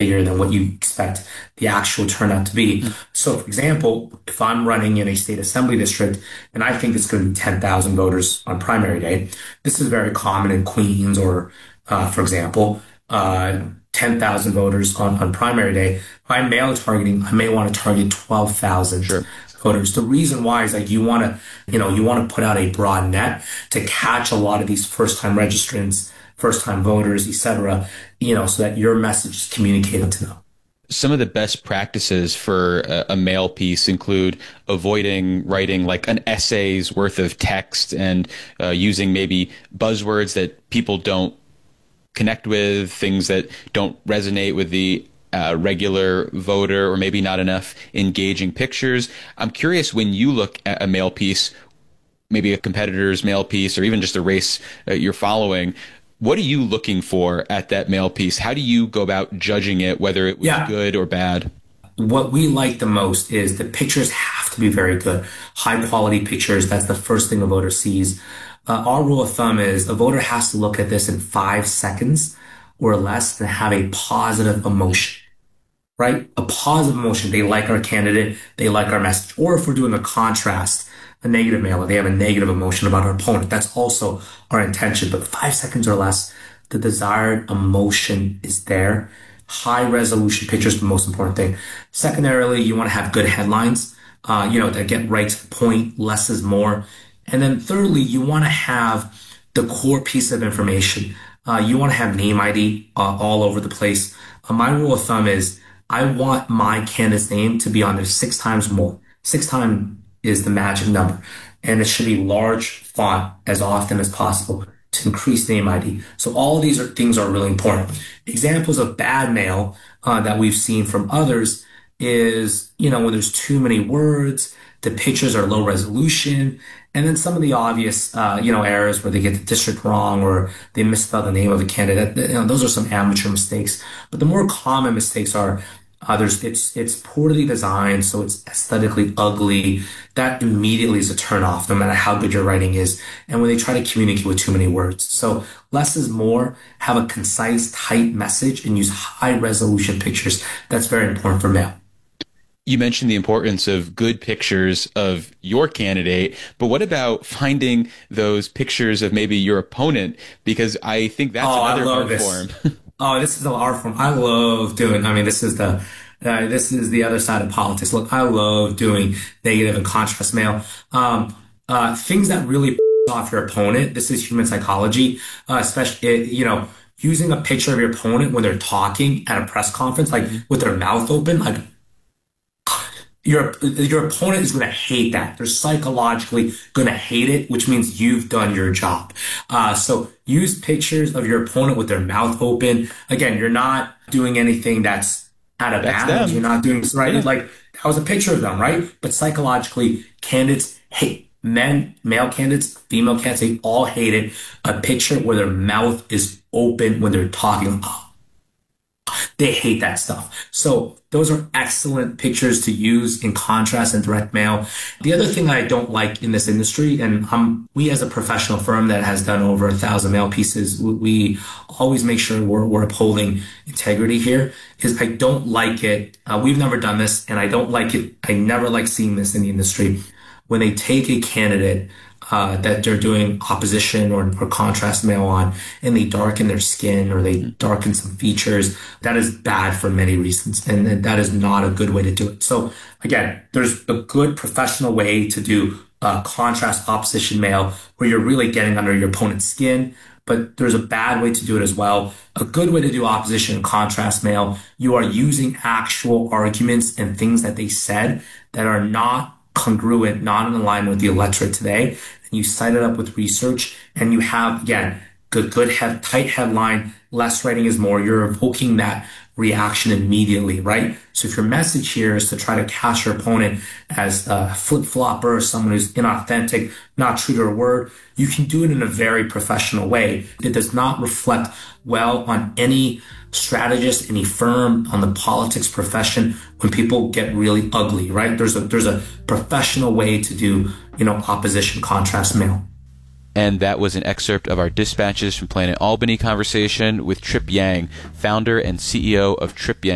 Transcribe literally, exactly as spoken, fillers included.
bigger than what you expect the actual turnout to be. So, for example, if I'm running in a state assembly district and I think it's going to be ten thousand voters on primary day, this is very common in Queens or, uh, for example, uh, ten thousand voters on, on primary day. If I'm mail targeting, I may want to target twelve thousand. Sure. Voters. The reason why is like you want to, you know, you want to put out a broad net to catch a lot of these first-time registrants, first-time voters, et cetera, you know, so that your message is communicated to them. Some of the best practices for a, a mail piece include avoiding writing like an essay's worth of text and uh, using maybe buzzwords that people don't connect with, things that don't resonate with the Uh, regular voter, or maybe not enough engaging pictures. I'm curious, when you look at a mail piece, maybe a competitor's mail piece, or even just a race uh, you're following, what are you looking for at that mail piece? How do you go about judging it, whether it was Yeah. good or bad? What we like the most is the pictures have to be very good. High quality pictures, that's the first thing a voter sees. Uh, our rule of thumb is a voter has to look at this in five seconds or less to have a positive emotion, right? A positive emotion. They like our candidate. They like our message. Or if we're doing a contrast, a negative mailer, they have a negative emotion about our opponent. That's also our intention. But five seconds or less, the desired emotion is there. High resolution pictures is the most important thing. Secondarily, you want to have good headlines, uh, you know, that get right to the point. Less is more. And then thirdly, you want to have the core piece of information. Uh, you want to have name I D uh, all over the place. Uh, my rule of thumb is I want my candidate's name to be on there six times more. Six times is the magic number. And it should be large font as often as possible to increase name I D. So all of these are, things are really important. Examples of bad mail uh, that we've seen from others is, you know, when there's too many words, the pictures are low resolution, and then some of the obvious, uh, you know, errors where they get the district wrong or they misspell the name of a candidate. You know, those are some amateur mistakes. But the more common mistakes are uh, there's it's it's poorly designed, so it's aesthetically ugly. That immediately is a turnoff, no matter how good your writing is. And when they try to communicate with too many words, so less is more. Have a concise, tight message, and use high resolution pictures. That's very important for mail. You mentioned the importance of good pictures of your candidate, but what about finding those pictures of maybe your opponent? Because I think that's oh, another art this. form. oh, this is the art form I love doing. I mean, this is the uh, this is the other side of politics. Look, I love doing negative and contrast mail. Um, uh, things that really piss off your opponent. This is human psychology, uh, especially you know using a picture of your opponent when they're talking at a press conference, like with their mouth open, like. Your, your opponent is going to hate that. They're psychologically going to hate it, which means you've done your job. Uh, so use pictures of your opponent with their mouth open. Again, you're not doing anything that's out of bounds. You're not doing right. Yeah. Like that was a picture of them, right? But psychologically, candidates hate men, male candidates, female candidates, they all hated a picture where their mouth is open when they're talking. They hate that stuff. So those are excellent pictures to use in contrast and direct mail. The other thing that I don't like in this industry, and um, we as a professional firm that has done over a thousand mail pieces, we always make sure we're, we're upholding integrity here, is I don't like it. Uh, we've never done this, and I don't like it. I never like seeing this in the industry. When they take a candidate Uh, that they're doing opposition or, or contrast mail on, and they darken their skin or they darken some features, that is bad for many reasons, and, and that is not a good way to do it. So again, there's a good professional way to do uh, contrast opposition mail where you're really getting under your opponent's skin, but there's a bad way to do it as well. A good way to do opposition and contrast mail, you are using actual arguments and things that they said that are not congruent, not in alignment with the electorate today, and you cite it up with research, and you have, again, good, good head, tight headline, less writing is more. You're evoking that reaction immediately, right? So if your message here is to try to cast your opponent as a flip-flopper, someone who's inauthentic, not true to their word, you can do it in a very professional way. It does not reflect well on any strategist, any firm, on the politics profession when people get really ugly, right? There's a there's a professional way to do, you know, opposition contrast mail. And that was an excerpt of our Dispatches from Planet Albany conversation with Trip Yang, founder and C E O of Trip Yang.